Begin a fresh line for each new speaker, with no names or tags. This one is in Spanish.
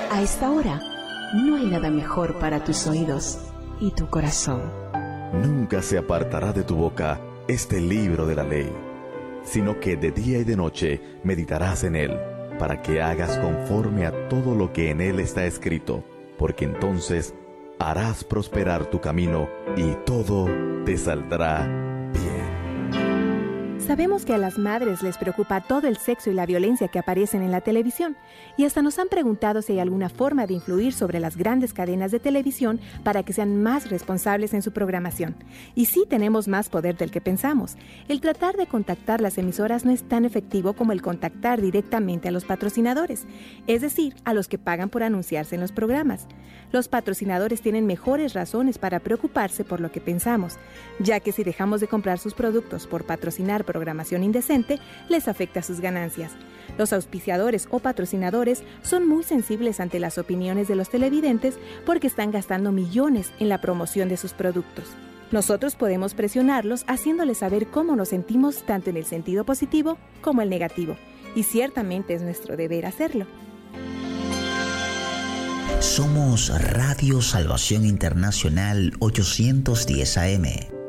A esta hora, no hay nada mejor para tus oídos y tu corazón.
Nunca se apartará de tu boca este libro de la ley, sino que de día y de noche meditarás en él, para que hagas conforme a todo lo que en él está escrito, porque entonces harás prosperar tu camino y todo te saldrá bien.
Sabemos que a las madres les preocupa todo el sexo y la violencia que aparecen en la televisión, y hasta nos han preguntado si hay alguna forma de influir sobre las grandes cadenas de televisión para que sean más responsables en su programación. Y sí tenemos más poder del que pensamos. El tratar de contactar las emisoras no es tan efectivo como el contactar directamente a los patrocinadores, es decir, a los que pagan por anunciarse en los programas. Los patrocinadores tienen mejores razones para preocuparse por lo que pensamos, ya que si dejamos de comprar sus productos por patrocinar programación indecente, les afecta sus ganancias. Los auspiciadores o patrocinadores son muy sensibles ante las opiniones de los televidentes porque están gastando millones en la promoción de sus productos. Nosotros podemos presionarlos haciéndoles saber cómo nos sentimos tanto en el sentido positivo como el negativo, y ciertamente es nuestro deber hacerlo.
Somos Radio Salvación Internacional 810 AM.